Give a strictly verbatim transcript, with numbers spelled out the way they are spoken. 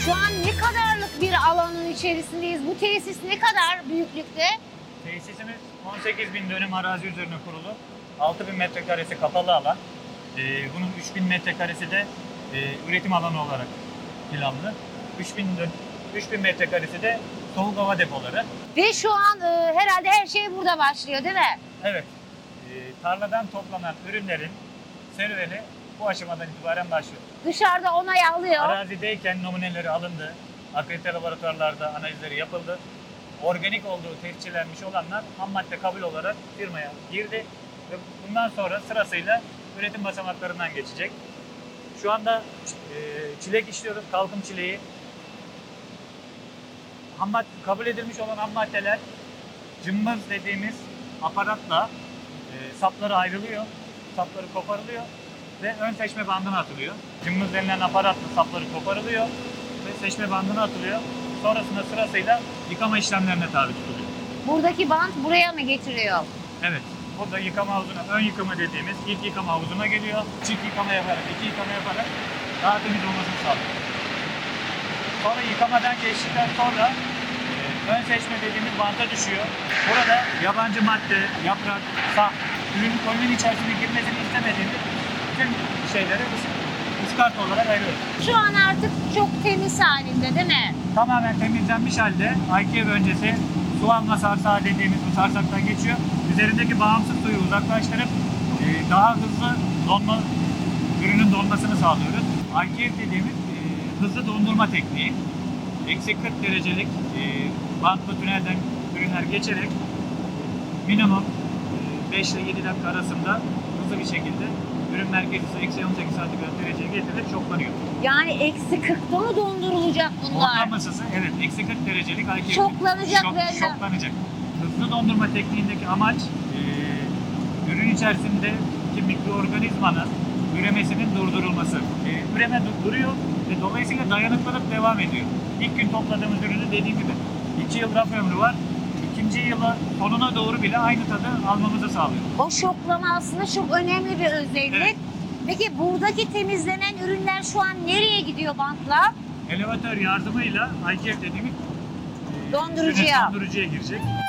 Şu an ne kadarlık bir alanın içerisindeyiz? Bu tesis ne kadar büyüklükte? Tesisimiz on sekiz bin dönüm arazi üzerine kurulu. altı bin metrekaresi kapalı alan. Ee, bunun üç bin metrekaresi de e, üretim alanı olarak planlı. üç bin, üç bin metrekaresi de soğuk hava depoları. Ve şu an e, herhalde her şey burada başlıyor değil mi? Evet, e, tarladan toplanan ürünlerin serüveni bu aşamadan itibaren başlıyor. Dışarıda onay alıyor. Arazideyken numuneleri alındı, akredite laboratuvarlarda analizleri yapıldı. Organik olduğu tescillenmiş olanlar ham madde kabul olarak firmaya girdi ve bundan sonra sırasıyla üretim basamaklarından geçecek. Şu anda e, çilek işliyoruz, kalkım çileği. Ham madde, kabul edilmiş olan ham maddeler cımbız dediğimiz aparatla e, sapları ayrılıyor, sapları koparılıyor ve ön seçme bandına atılıyor. Cımbız denilen aparatla sapları koparılıyor ve seçme bandına atılıyor. Sonrasında sırasıyla yıkama işlemlerine tabi tutuluyor. Buradaki bant buraya mı getiriyor? Evet, burada yıkama havuzuna, ön yıkama dediğimiz ilk yıkama havuzuna geliyor. Çift yıkama yaparak, iki yıkama yaparak daha temiz olmasını sağlıyor. Sonra yıkamadan geçtikten sonra e, ön seçme dediğimiz banta düşüyor. Burada yabancı madde, yaprak, sap, ürünün kolinin içerisine girmesini istemediğimiz tüm şeyleri ıskart olarak ayırıyoruz. Şu an artık çok temiz halinde değil mi? Tamamen temizlenmiş halde I K E V öncesi su alma sarsağı dediğimiz bu sarsaktan geçiyor. Üzerindeki bağımsız suyu uzaklaştırıp e, daha hızlı donma, ürünün donmasını sağlıyoruz. I K E V dediğimiz e, hızlı dondurma tekniği. Eksi kırk derecelik e, bantlı tünelden ürünler geçerek minimum e, beş ile yedi dakika arasında hızlı bir şekilde ürün merkezi eksi on sekiz santigrat dereceye getirilip şoklanıyor. Yani eksi kırkta mı dondurulacak bunlar? Ortam ısısı evet eksi kırk derecelik I K E V. Şoklanacak Şok, böyle. Şoklanacak. Hızlı dondurma tekniğindeki amaç e, ürün içerisindeki mikroorganizmanın üremesinin durdurulması. E, üreme du- duruyor ve dolayısıyla dayanıklılık devam ediyor. İlk gün topladığımız ürünü dediğim gibi iki yıl raf ömrü var. İkinci yıla sonuna doğru bile aynı tadı almamızı sağlıyor. O şoklama aslında çok önemli bir özellik. Evet. Peki buradaki temizlenen ürünler şu an nereye gidiyor bantla? Elevatör yardımıyla I K E V dediğimiz e, Dondurucuya. dondurucuya girecek.